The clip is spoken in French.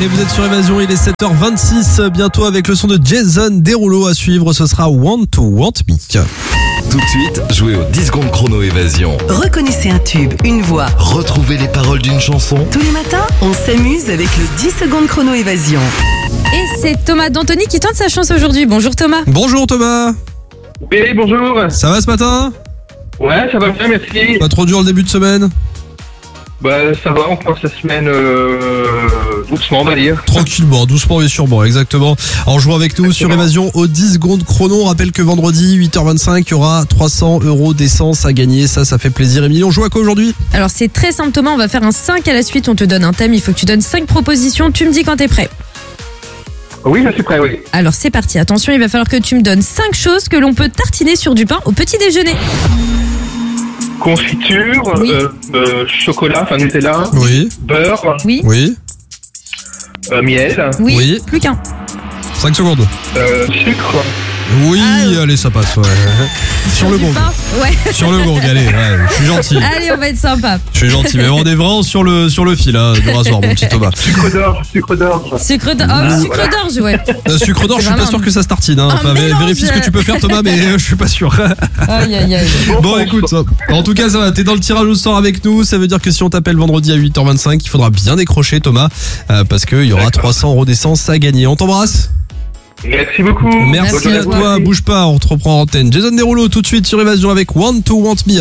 Allez, vous êtes sur Évasion, il est 7h26, bientôt avec le son de Jason Derulo à suivre, ce sera Want to Want Me. Tout de suite, jouez au 10 secondes chrono Évasion. Reconnaissez un tube, une voix. Retrouvez les paroles d'une chanson. Tous les matins, on s'amuse avec le 10 secondes chrono Évasion. Et c'est Thomas d'Antony qui tente sa chance aujourd'hui. Bonjour Thomas. Bonjour Thomas. Oui, bonjour. Ça va ce matin? Ouais, ça va bien, merci. Pas trop dur le début de semaine? Bah, ça va, on commence la semaine doucement, on va dire. Tranquillement, doucement mais sûrement, exactement. En jouant avec nous sur Évasion au 10 secondes chrono, on rappelle que vendredi 8h25, il y aura 300 € d'essence à gagner. Ça fait plaisir. Émilie, on joue à quoi aujourd'hui? Alors c'est très simple Thomas, on va faire un 5 à la suite. On te donne un thème, il faut que tu donnes 5 propositions. Tu me dis quand t'es prêt. Oui, je suis prêt, oui. Alors c'est parti, attention, il va falloir que tu me donnes 5 choses que l'on peut tartiner sur du pain au petit déjeuner. Confiture, Oui. chocolat, enfin Nutella, Oui. beurre, Oui. Oui. miel, Oui, Oui. plus qu'un. 5 secondes. sucre. Oui, Ah, allez, ça passe. Ouais. Sur le du gong. pain. Ouais. Sur le gong, allez, ouais, je suis gentil. Allez, on va être sympa. Je suis gentil, mais on est vraiment sur le fil hein, du rasoir, mon petit Thomas. Sucre d'orge. Sucre d'orge, ouais. Sucre d'orge, je suis pas vraiment sûr que ça se tartine. Hein. un Enfin, mélange. vérifie ce que tu peux faire, Thomas, mais je suis pas sûr. Aïe, aïe, aïe. Bon, écoute, en tout cas, ça va. T'es dans le tirage au sort avec nous. Ça veut dire que si on t'appelle vendredi à 8h25, il faudra bien décrocher, Thomas, parce qu'il y aura 300 € d'essence à gagner. On t'embrasse. Merci beaucoup. Merci à toi. Bouge pas, on te reprend en antenne. Jason Derulo tout de suite sur Évasion avec Want to Want Me.